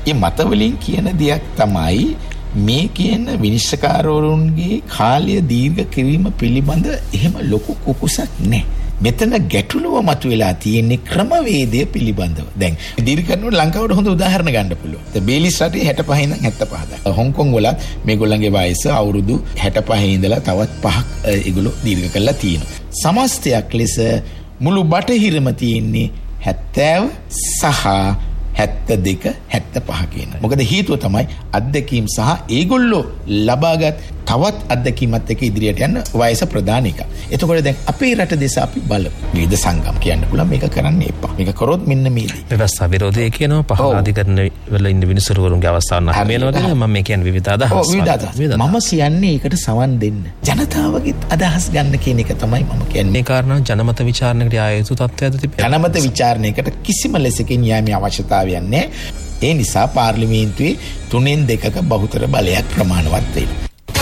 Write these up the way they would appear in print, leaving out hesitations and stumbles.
ඒ මතවලින් කියන දෙයක් තමයි මේ කියන විනිශ්චයකාරවරුන්ගේ කාලය දීර්ඝ කිරීම පිළිබඳ එහෙම ලොකු කුකුසක් නැහැ. මෙතන ගැටලුව මතුවලා තියෙන්නේ ක්‍රමවේදය පිළිබඳව. දැන් දීර්ඝකරණවල ලංකාවට හොඳ උදාහරණ ගන්න පුළුවන්. බේලිස් රටේ 65 ඉඳන් 75 දක්වා. හොංකොං වල මේගොල්ලන්ගේ වයස අවුරුදු 65 ඉඳලා තවත් 5ක් ඒගොල්ලෝ දීර්ඝ කරලා තියෙනවා. සමස්තයක් ලෙස මුළු බටහිරම තියෙන්නේ 70 සහ 72 75 කියන. මොකද හේතුව තමයි අත්දැකීම් සහ ඒගොල්ලෝ ලබාගත් තවත් අත්දැකීමත් එක්ක ඉදිරියට යන වයස ප්‍රධාන එක. එතකොට දැන් අපේ රට දෙස අපි බලමු. විවිධ සංගම් කියන්න පුළුවන් මේක කරන්න එපා. මේක කරොත් මෙන්න මේදී. ව්‍යවස්ථා විරෝධය කියනවා පහළ අධිකරණ වල ඉන්න විනිසුරුවරුන්ගේ අවස්ථාව නැහැ වෙනවා කියලා මම මේ කියන්නේ විවිධ අදහස්. මම කියන්නේ ඒකට සවන් දෙන්න. ජනතාවගේ අදහස් ගන්න කියන එක තමයි මම කියන්නේ. මේ කාරණා ජනමත විචාරණයකට ආය යුතු තත්ත්වයක්ද තිබෙනවා. ජනමත විචාරණයකට කිසිම ලෙසකින් යෑමේ අවශ්‍යතාවයක් නැහැ. ඒ නිසා පාර්ලිමේන්තුවේ 3/2ක බහුතර බලයක් ප්‍රමාණවත් වෙයි.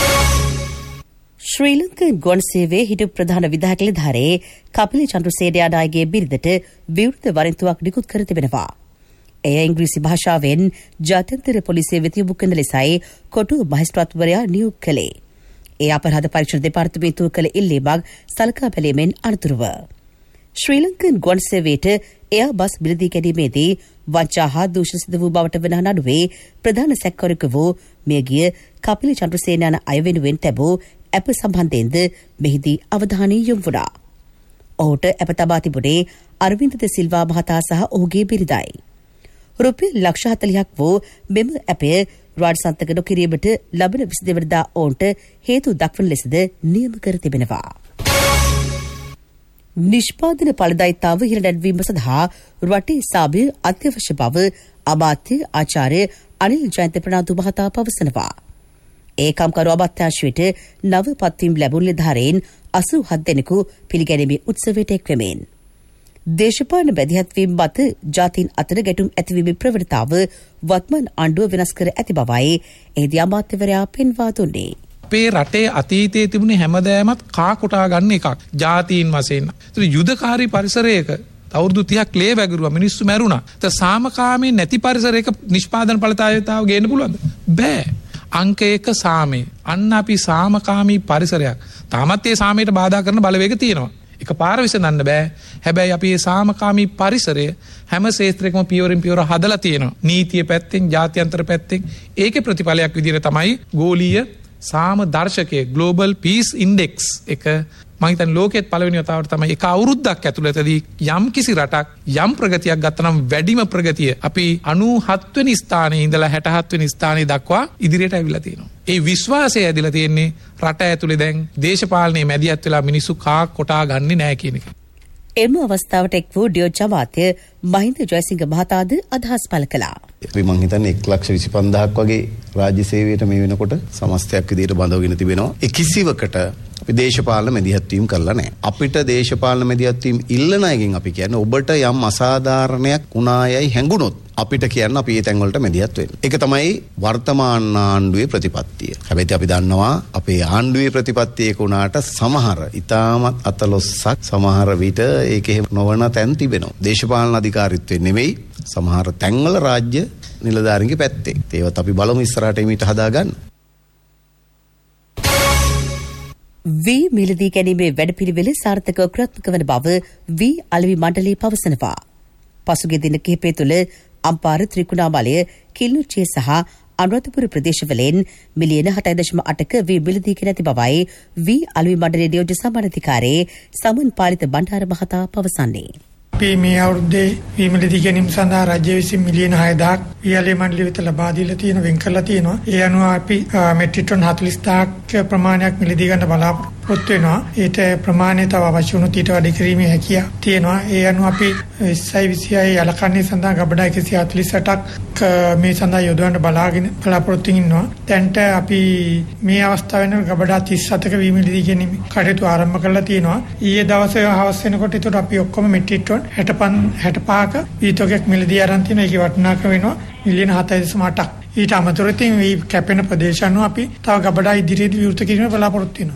ශ්‍රී ලංකන් ගුවන් සේවයේ හිටපු ප්‍රධාන විධායක නිලධාරී කපිල චන්ද්‍රසේනයාගේ බිරිඳට විරුද්ධ වරෙන්තුවක් නිකුත් කර තිබෙනවා. එය ඉංග්‍රීසි භාෂාවෙන් ජාත්‍යන්තර පොලිසිය වෙත යොමු කරන ලෙසයි කොටුව මහේස්ත්‍රාත්වරයා නියෝග කළේ. ඒ අපරාධ පරීක්ෂණ දෙපාර්තමේන්තුව කළ ඉල්ලීමක් සලකා බැලීමෙන් අනතුරුව ශ්‍රී ලංකන් ගුවන් සේවයට එයා බස් මිලදී ගැනීමේදී වංචා හා දූෂණ සිදු වූ බවට වන නඩුවේ ප්‍රධාන සැකකරුවෙකු වූ මියගිය කපිල චන්ද්‍රසේන යන අය වෙනුවෙන් ලැබූ ඇප සම්බන්ධයෙන්ද මෙහිදී අවධානය යොමු වුණා. ඔහුට ඇප තබා තිබුණේ අරවින්ද ද සිල්වා මහතා සහ ඔහුගේ බිරිඳයි. රුපියල් ලක්ෂ 40ක් වූ මෙම ඇපය රාජසන්තක නොකිරීමට ලබන 22 වෙනිදා ඔවුන්ට හේතු දක්වන ලෙසද නියම කර තිබෙනවා. නිෂ්පාදන ඵලදායීතාව ඉහළ නැංවීම සඳහා රටේ සාභය අත්‍යවශ්‍ය බව අමාත්‍ය ආචාර්ය අනිල් ජයන්ත ප්‍රනාන්දු මහතා පවසනවා. ඒකම්කරු අමාත්‍යාංශයට නව පත්වීම් ලැබුණු නිලධාරීන් 87 දෙනෙකු පිළිගැනීමේ උත්සවයට එක්වෙමින් දේශපාලන බැදිහත්වීම් මත ජාතීන් අතර ගැටුම් ඇතිවීමේ ප්‍රවණතාව වත්මන් ආණ්ඩුව වෙනස් කර ඇති බවයි එහිදී අමාත්‍යවරයා පෙන්වා දුන්නේ. අපේ රටේ අතීතයේ තිබුණේ හැමදෑමත් කා කොටා ගන්න එකක්. ජාතීන් වශයෙන්. ඒත් යුදකාරී පරිසරයක අවුරුදු 30ක් ලේ වැගිරුවා මිනිස්සු මැරුණා. ඒත් සාමකාමී නැති පරිසරයක නිෂ්පාදන ඵලතාවයතාව ගේන්න පුළුවන්ද? බෑ. අංක 1 සාමය. අන්න අපි සාමකාමී පරිසරයක්. තාමත් ඒ සාමයට බාධා කරන බලවේග තියෙනවා. එක පාර විසඳන්න බෑ. හැබැයි අපි මේ සාමකාමී පරිසරය හැම ශේත්‍රයකම පියවරින් පියවර හදලා තියෙනවා. නීතිය පැත්තෙන්, ජාත්‍යන්තර පැත්තෙන් ඒකේ ප්‍රතිඵලයක් විදිහට තමයි ගෝලීය සාම දර්ශකයේ Global Peace Index එක මම හිතන්නේ ලෝකෙත් පළවෙනි වතාවට තමයි එක අවුරුද්දක් ඇතුළතදී යම් කිසි රටක් යම් ප්‍රගතියක් ගත්තනම් වැඩිම ප්‍රගතිය අපි 97 වෙනි ස්ථානයේ ඉඳලා 67 වෙනි ස්ථානයේ දක්වා ඉදිරියට ඇවිල්ලා තියෙනවා. ඒ විශ්වාසය ඇදලා තියෙන්නේ රට ඇතුලේ දැන් දේශපාලනයේ මැදිහත් වෙලා මිනිස්සු කා කොටා ගන්නේ නැහැ කියන එක. එම අවස්ථාවට එක් වූ ඩියෝ ජමාත්‍ය මහින්ද ජයසිංහ මහතාද අදහස් පළ කළා. මම හිතන්නේ 1,25,000ක් වගේ රාජ්‍ය සේවයට මේ වෙනකොට සමස්තයක් විදිහට බඳවගෙන තිබෙනවා. ඒ කිසිවකට අපි දේශපාලන මැදිහත්වීම් කරලා නැහැ. අපිට දේශපාලන මැදිහත්වීම් ඉල්ලන අයගෙන් අපි කියන්නේ ඔබට යම් අසාධාරණයක් වුණායයි හැඟුණොත් අපිට කියන්න අපි ඒ තැන් වලට මැදිහත් වෙන්න. ඒක තමයි වර්තමාන ආණ්ඩුවේ ප්‍රතිපත්තිය. හැබැයි අපි දන්නවා අපේ ආණ්ඩුවේ ප්‍රතිපත්තිය ඒක උනාට සමහර ඊටමත් අතලොස්සක් සමහර විට ඒක එහෙම නොවන තැන් තිබෙනවා. දේශපාලන අධිකාරීත්වය නෙමෙයි සමහර තැන්වල රාජ්‍ය නිලධාරීන්ගේ පැත්තේ. ඒවත් අපි බලමු ඉස්සරහට එමෙට හදාගන්න. වී මිලදී ගැනීමේ වැඩපිළිවෙල සාර්ථකව ක්‍රියාත්මක වන බව වී අලෙවි මණ්ඩලය පවසනවා. පසුගිය දින කිහිපය තුළ අම්පාර ත්‍රිකුණාමලය කිල්ලුච්චිය සහ අනුරාධපුර ප්‍රදේශවලින් මිලියන 7.8ක වී මිලදී ගෙන ඇති බවයි වී අලෙවි මණ්ඩලයේ නියෝජ්‍ය සමානාධිකාරී සමන් පාලිත බණ්ඩාර මහතා පවසන්නේ. අපි මේ අවුරුද්දේ වී මිලදී ගැනීම සඳහා රාජ්‍ය විසින් මිලියන 6,000ක් වී අලෙවි මණ්ඩලය වෙත ලබා දීලා තියෙන වෙන් කරලා තියෙනවා. ඒ අනුව අපි මෙට්‍රික් ටන් 40,000ක් ප්‍රමාණයක් මිලදී ගන්න බලාපොරොත්තු වෙනවා. ඒට ප්‍රමාණය තව අවශ්‍ය වුණොත් ඊට වැඩි කිරීමේ හැකියාව තියෙනවා. ඒ අනුව අපි 2026 යලකන්නේ සඳහා ගබඩා 148ක් මේ සඳහා යොදවන්න බලාපොරොත්තු ඉන්නවා. දැන්ට අපි මේ අවස්ථාව වෙන ගබඩා 37ක වී මිලදී ගැනීම කටයුතු ආරම්භ කරලා තියෙනවා. ඊයේ දවසේ හවස වෙනකොට ඒතකොට අපි ඔක්කොම මෙට්‍රික් ටන් 65ක වීතෝකයක් මිලදී ආරම්භ තියෙනවා. ඒකේ වටිනාකම වෙනවා මිලියන 7.8ක්. ඊට අමතරව ඉතින් මේ කැපෙන ප්‍රදේශයන් අපි තව ගබඩා ඉදිරියේදී විවෘත කිරීම බලාපොරොත්තු වෙනවා.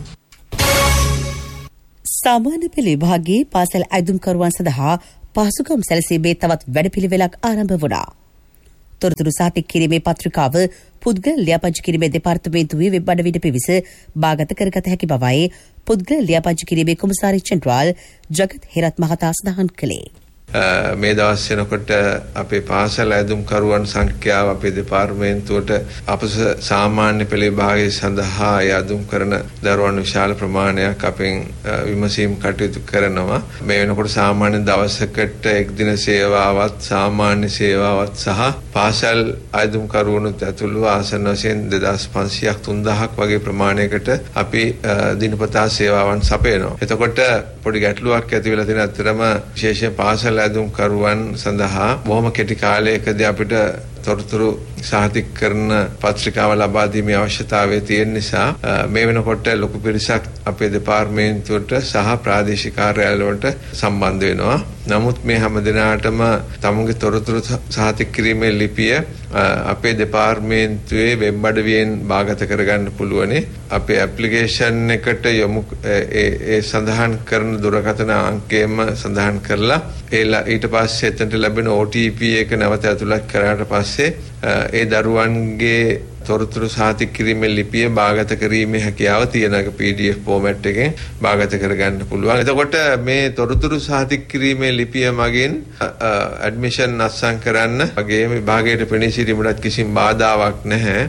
සාමාන්‍ය පෙළ විභාගයේ පාසල් අයදුම්කරුවන් සඳහා පහසුකම් සැලසීමේ තවත් වැඩපිළිවෙලක් ආරම්භ වුණා. තොරතුරු සහතික කිරීමේ පත්‍රිකාව පුද්ගල ලියාපදිංචි කිරීමේ දෙපාර්තමේන්තුවේ වෙබ් අඩවියට පිවිස බාගත කරගත හැකි බවයි පුද්ගල ලියාපදිංචි කිරීමේ කොමසාරි ජෙනරාල් ජගත් හේරත් මහතා සඳහන් කළේ. මේ දවස් වෙනකොට අපේ පාසල් ඇදුම්කරුවන් සංඛ්‍යාව අපේ දෙපාර්තමේන්තුවට අපස සාමාන්‍ය පෙළ විභාගය සඳහා ඇදුම් කරන දරුවන් විශාල ප්‍රමාණයක් අපෙන් විමසීම් කටයුතු කරනවා. මේ වෙනකොට සාමාන්‍ය දවසකට එක් දින සේවාවත් සාමාන්‍ය සේවාවත් සහ පාසල් ඇදුම්කරුවනුත් ඇතුළු ආසන්න වශයෙන් 2500ක් 3000ක් වගේ ප්‍රමාණයකට අපි දිනපතා සේවාවන් සපයනවා. එතකොට පොඩි ගැටලුවක් ඇති වෙලා තියෙන අතරම විශේෂයෙන් පාසල් ඇදුම්කරුවන් සඳහා බොහොම කෙටි කාලයකදී අපිට තොරතුරු සහතික කරන පත්‍රිකාව ලබා දීමේ අවශ්‍යතාවය තියෙන නිසා මේ වෙනකොට ලොකු පිරිසක් අපේ දෙපාර්තමේන්තුවට සහ ප්‍රාදේශීය කාර්යාලවලට සම්බන්ධ වෙනවා. නමුත් මේ හැම දිනාටම තමුන්ගේ තොරතුරු සහතික කිරීමේ ලිපිය අපේ දෙපාර්තමේන්තුවේ වෙබ් අඩවියෙන් බාගත කරගන්න පුළුවනි. අපේ ඇප්ලිකේෂන් එකට යොමු ඒ සඳහන් කරන දුරකථන අංකයම සඳහන් කරලා ඊට පස්සේ එතනට ලැබෙන OTP එක නැවත ඇතුළත් කරාට පස්සේ ඒ දරුවන්ගේ තොරතුරු සහතික කිරීමේ ලිපිය බාගත කිරීමේ හැකියාව තියෙන PDF ෆෝමැට් එකෙන් බාගත කරගන්න පුළුවන්. එතකොට මේ තොරතුරු සහතික කිරීමේ ලිපිය මගින් ඇඩ්මිෂන් අත්සන් කරන්න වගේ විභාගයට පෙනී සිටීමට කිසිම බාධාවක් නැහැ.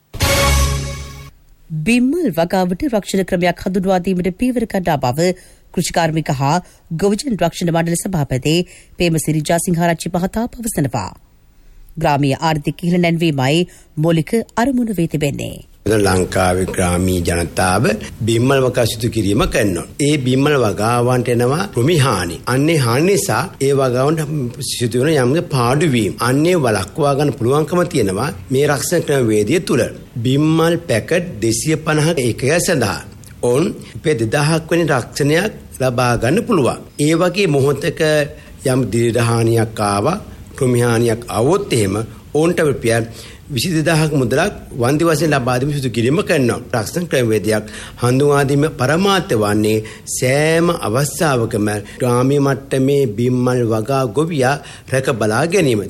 බිම්මල් වගාවට රක්ෂණ ක්‍රමයක් හඳුන්වා දීමට පීවර ගන්නා බව කෘෂිකාර්මික හා ගොවිජන රක්ෂණ මණ්ඩල සභාපති පේමසිරි ජාසිංහාරච්චි මහතා පවසනවා. ග්‍රාමීය ආර්ථික ඉහළ නැන්වීමයි මූලික අරමුණ වී තිබෙන්නේ. ලංකාවේ ග්‍රාමීය ජනතාව බිම්මල් වගා සිදු කිරීම කරනවා. ඒ බිම්මල් වගාවන්ට එනවා කෘමි හානි. අන්නේ හානි නිසා ඒ වගාවන්ට සිදු වෙන යම්ගේ පාඩුවීම් අන්නේ වළක්වා ගන්න පුළුවන්කම තියෙනවා මේ රක්ෂණ ක්‍රමවේදය තුල. බිම්මල් පැකට් 250ක එකය සඳහා ඔවුන් ₹2000ක් වෙන රක්ෂණයක් ලබා ගන්න පුළුවන්. ඒ වගේ මොහොතක යම් දීර්ඝ හානියක් ආවා කෘමිහානියක් આવොත් එහෙම ඕන්ට රුපියල් 22000ක් මුදලක් වන්දි වශයෙන් ලබා දීම සිදු කිරීම කරනවා. රක්ෂණ ක්‍රමවේදයක් හඳුන්වා දීම පරමාර්ථ වන්නේ සෑම අවස්ථාවකම ග්‍රාමීය මට්ටමේ බිම්මල් වගා ගොවියා රැක බලා ගැනීම.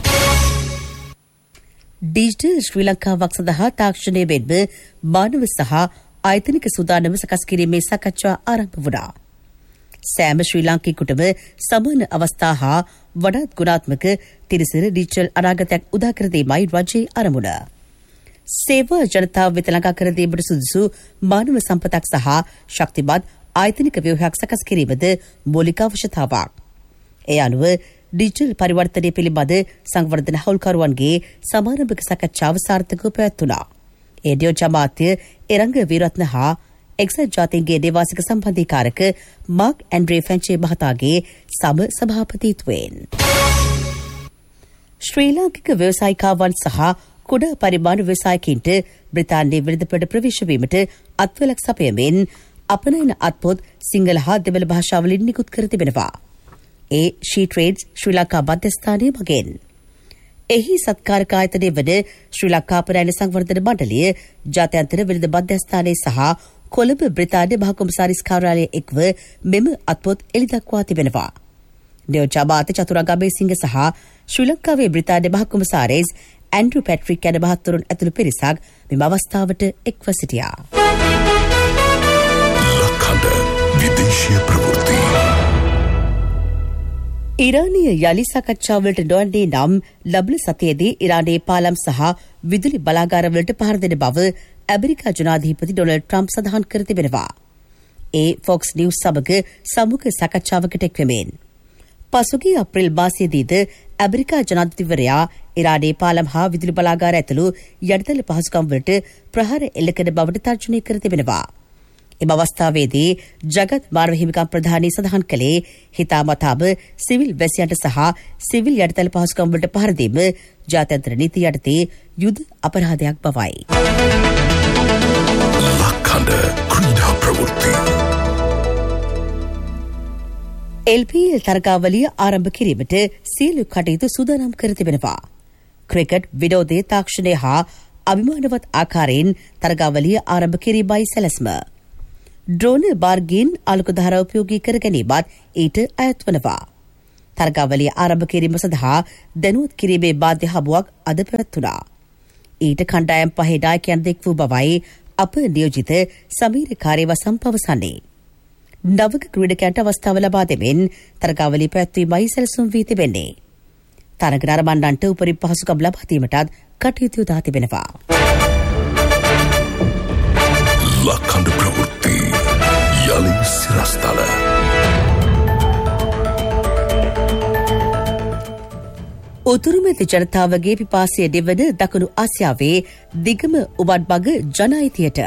ඩිජිටල් ශ්‍රී ලංකාවක් සඳහා තාක්ෂණය වෙන්ම මානව සහ ආයතනික සූදානම සකස් කිරීමේ සාකච්ඡා ආරම්භ වුණා. සෑම ශ්‍රී ලාංකිකයකටම සමාන අවස්ථා හා වඩාත් ගුණාත්මක තිරිසර ඩිජිටල් අනාගතයක් උදා කර දීමයි රජයේ අරමුණ. සේවා ජනතාව වෙත ළඟා කර දීමට සුදුසු මානව සම්පතක් සහ ශක්තිමත් ආයතනික ව්‍යුහයක් සකස් කිරීමද මූලික අවශ්‍යතාවක්. ඒ අනුව ඩිජිටල් පරිවර්තනය පිළිබඳ සංවර්ධන හවුල්කරුවන්ගේ සමාරම්භක සාකච්ඡාව සාර්ථකව පැවැත්වුණා. ඒ නියෝජ්‍ය අමාත්‍ය එරංග වීරත්න හා එක්සත් ජාතීන්ගේ දේවාසික සම්බන්ධීකාරක මාක් ඇන්ඩ්‍රේ ෆැන්චේ මහතාගේ සභාපතිත්වයෙන් ශ්‍රී ලාංකික ව්‍යවසායිකාවන් සහ කුඩා පරිමාණ ව්‍යවසායකින්ට බ්‍රිතාන්‍යයේ විරුද්ධ ප්‍රවේශ වීමට අත්වලක් සපයමින් අපනයන අත්පොත් සිංහල හා දෙමළ භාෂාවලින් නිකුත් කර තිබෙනවා. ඒ ෂී ට්‍රේඩ්ස් ශ්‍රී ලංකා මධ්‍යස්ථානය මගෙන්. එහි සත්කාරක ආයතනය වන ශ්‍රී ලංකා අපනයන සංවර්ධන මණ්ඩලය ජාත්‍යන්තර විරුද්ධ මධ්‍යස්ථානයේ සහ කොළඹ බ්‍රිතාන්‍ය මහකොමසාරිස් කාර්යාලය එක්ව මෙම අත්පොත් එළිදක්වා තිබෙනවා. නියෝජ්‍ය අමාත්‍ය චතුරංග අබේසිංහ සහ ශ්‍රී ලංකාවේ බ්‍රිතාන්‍ය මහකොමසාරිස් ඇන්ඩ්‍රු පැට්‍රික් යන මහත්වරුන් ඇතුළු පිරිසක් මෙම අවස්ථාවට එක්ව සිටියා. විදේශීය ප්‍රවෘත්ති. ඉරානීය යලි සාකච්ඡාවලට නොයන්නේ නම් ලබන සතියේදී ඉරානයේ පාලම් සහ විදුලි බලාගාරවලට පහර දෙන බව ඇමරිකා ජනාධිපති ඩොනල්ඩ් ට්‍රම්ප් සඳහන් කර තිබෙනවා. ඒ ෆොක්ස් නිවුස් සමග සමුග සාකච්ඡාවකට එක්වෙමින්. පසුගිය අප්‍රේල් මාසයේදීද ඇමරිකා ජනාධිපතිවරයා ඉරානයේ පාලම් හා විදුලි බලාගාර ඇතුළු යටිතල පහසුකම් වලට ප්‍රහාර එල්ල කරන බවට තර්ජනය කර තිබෙනවා. එම අවස්ථාවේදී ජගත් මානව හිමිකම් ප්‍රධානී සඳහන් කළේ හිතාමතාම සිවිල් වැසියන්ට සහ සිවිල් යටිතල පහසුකම් වලට පහර දීම ජාත්‍යන්තර නීතිය යටතේ යුද අපරාධයක් බවයි. ලක්කඩ ක්‍රීඩා ප්‍රවෘත්ති. LPL තරගාවලිය ආරම්භ කිරීමට සියලු කටයුතු සූදානම් කර තිබෙනවා. ක්‍රිකට් විනෝදයේ තාක්ෂණය හා අභිමානවත් ආකාරයෙන් තරගාවලිය ආරම්භ කිරීමයි සැලැස්ම. ඩ්‍රෝන බාර්ගින් අලුක ධාරා උපයෝගී කර ගැනීමත් ඊට අයත් වනවා. තරගාවලිය ආරම්භ කිරීම සඳහා දැනුවත් කිරීමේ බාධ්‍ය හමුවක් අද පැවැත්වුණා. ඊට කණ්ඩායම් පහේ නායකයන් දෙක් වූ බවයි අප නියෝජිත සමීර කාර්යවසම් පවසන්නේ. නවක ක්‍රීඩකයන්ට අවස්ථාව ලබා දෙමින් තරගාවලිය පැවැත්වීමයි සැලසුම් වී තිබෙන්නේ. තරග නරඹන්නන්ට උපරිම පහසුකම් ලබා දීමටත් කටයුතු යොදා තිබෙනවා. ලක්කන්ඩ ප්‍රවෘත්ති යලි සිරස්තල උතුරුමැති ජනතාවගේ පිපාසය දෙවන දකුණු ආසියාවේ දිගම උබත් බග ජනයිතියට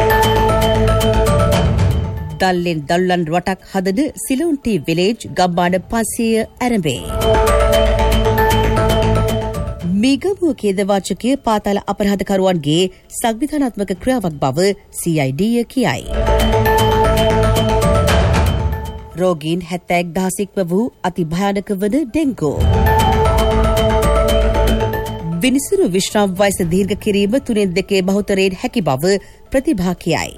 දල්ලෙන් දල්ලන් රටක් හදන සිලොන්ටි විලේජ් ගම්මාන 500 ඇරඹේ. මීගමුව කේදවාචකය පාතාල අපරාධකරුවන්ගේ සංවිධානාත්මක ක්‍රියාවක් බව CID කියයි. රෝගීන් 71,000ක්ව වූ අති භයානක වන ඩෙංගු. විනිසුරු විශ්‍රාම වයස දීර්ඝ කිරීම 3/2 බහුතරයෙන් හැකි බව ප්‍රතිභා කියයි.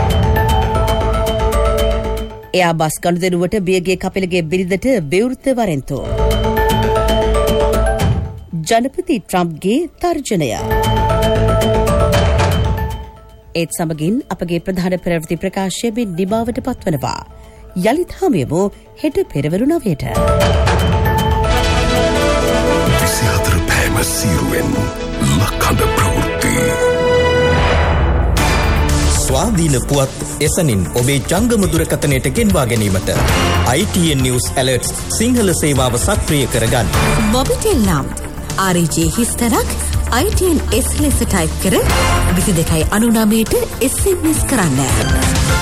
එයා බස් ගනුදෙනුවට බියගේ කපිලගේ බිරිඳට විවෘත වරෙන්තු. ජනපති ට්‍රම්ප්ගේ තර්ජනය. ඒත් සමගින් අපගේ ප්‍රධාන ප්‍රවෘත්ති ප්‍රකාශය මෙන් නිමාවට පත්වනවා. යළිත් හමුවෙමු හෙට පෙරවරු 9ට. 24 පෑම සීරුවෙන් ලක්කන්ඩ ප්‍රවෘත්ති. ස්වාධීන පුවත් එසනින් ඔබේ ජංගම දුරකථනයට ගෙන්වා ගැනීමට ITN News Alerts සිංහල සේවාව සක්‍රිය කරගන්න. මොබිටෙල් නම් RJ හිස්තරක් ITN S ලෙස ටයිප් කර 2299ට SMS කරන්න.